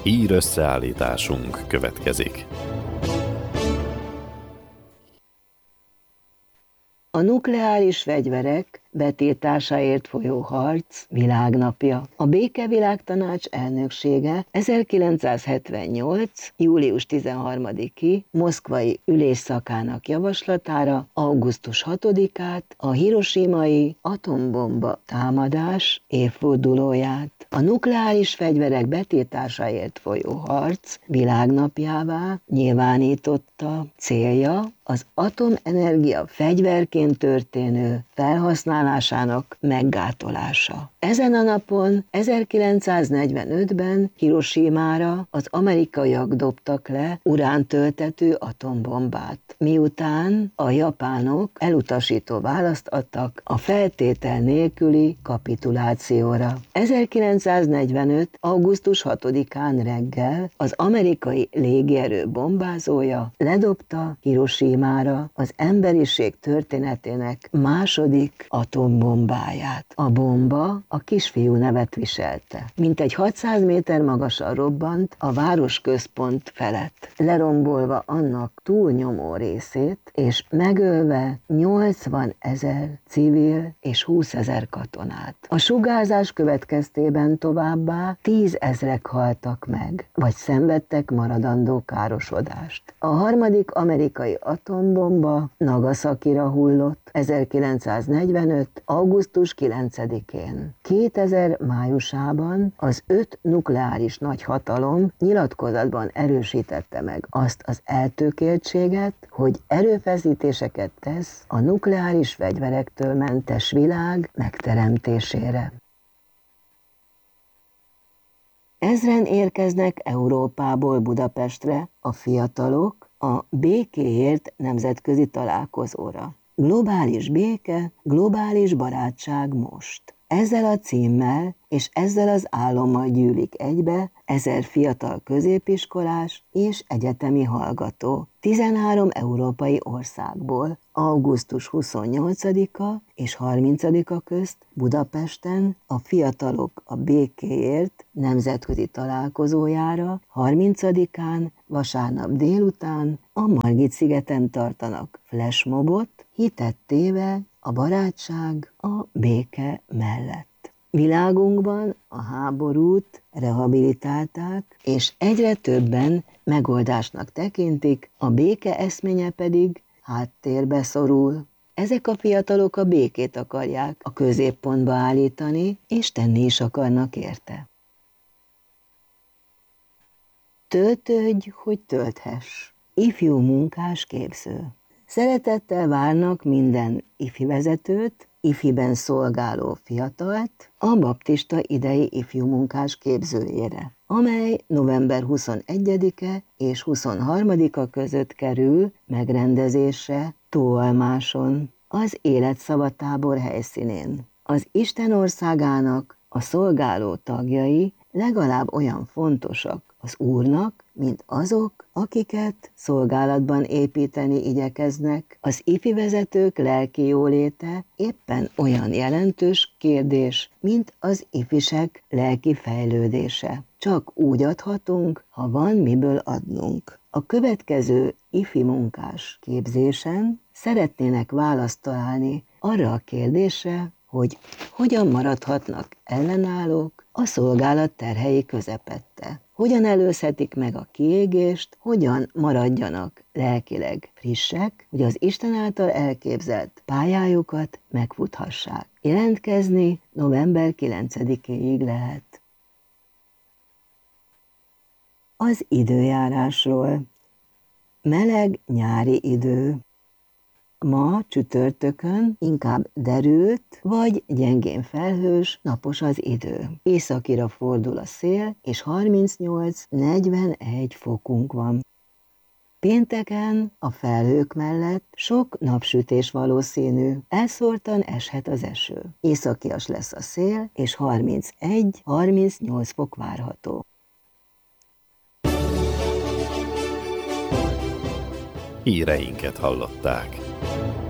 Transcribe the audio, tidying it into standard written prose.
Hírösszeállításunk következik. A nukleáris fegyverek betiltásáért folyó harc világnapja. A Békevilágtanács elnöksége 1978. július 13-i moszkvai ülésszakának javaslatára augusztus 6-át, a hirosimai atombomba támadás évfordulóját a nukleáris fegyverek betiltásáért folyó harc világnapjává nyilvánította. Célja az atomenergia fegyverként történő felhasználásának meggátolása. Ezen a napon 1945-ben Hirosimára az amerikaiak dobtak le urántöltető atombombát, miután a japánok elutasító választ adtak a feltétel nélküli kapitulációra. 1945. augusztus 6-án reggel az amerikai légierő bombázója ledobta Hirosimára az emberiség történetének második atombombáját. A bomba a kisfiú nevet viselte. Mintegy 600 méter magasan robbant a városközpont felett, lerombolva annak túlnyomó részét, és megölve 80 000 civil és 20 000 katonát. A sugárzás következtében továbbá 10 000-ek haltak meg, vagy szenvedtek maradandó károsodást. A harmadik amerikai atombomba Nagasakira hullott 1945. augusztus 9-én. 2000 májusában az 5 nukleáris nagyhatalom nyilatkozatban erősítette meg azt az eltökéltséget, hogy erőfeszítéseket tesz a nukleáris fegyverektől mentes világ megteremtésére. Ezren érkeznek Európából Budapestre a fiatalok a békéért nemzetközi találkozóra. Globális béke, globális barátság most. Ezzel a címmel és ezzel az álommal gyűlik egybe 1000 fiatal középiskolás és egyetemi hallgató 13 európai országból augusztus 28-a és 30-a közt Budapesten a Fiatalok a Békéért nemzetközi találkozójára 30-án vasárnap délután a Margit-szigeten tartanak flashmobot, hitet téve a barátság a béke mellett. Világunkban a háborút rehabilitálták, és egyre többen megoldásnak tekintik, a béke eszménye pedig háttérbe szorul. Ezek a fiatalok a békét akarják a középpontba állítani, és tenni is akarnak érte. Töltődj, hogy tölthess. Ifjú munkás képző. Szeretettel várnak minden ifi vezetőt, ifiben szolgáló fiatalt a baptista idei ifjú munkás képzőjére, amely november 21-e és 23-a között kerül megrendezésre Tóalmáson, az Életszava-tábor helyszínén. Az Isten országának a szolgáló tagjai legalább olyan fontosak az Úrnak, mint azok, akiket szolgálatban építeni igyekeznek. Az ifi vezetők lelki jóléte éppen olyan jelentős kérdés, mint az ifisek lelki fejlődése. Csak úgy adhatunk, ha van miből adnunk. A következő ifi munkás képzésen szeretnének választ találni arra a kérdésre, hogy hogyan maradhatnak ellenállók a szolgálat terhei közepette. Hogyan előzhetik meg a kiégést, hogyan maradjanak lelkileg frissek, hogy az Isten által elképzelt pályájukat megfuthassák. Jelentkezni november 9-éig lehet. Az időjárásról. Meleg nyári idő. Ma csütörtökön inkább derült vagy gyengén felhős, napos az idő. Északira fordul a szél, és 38-41 fokunk van. Pénteken a felhők mellett sok napsütés valószínű, elszórtan eshet az eső. Északias lesz a szél, és 31-38 fok várható. Híreinket hallották.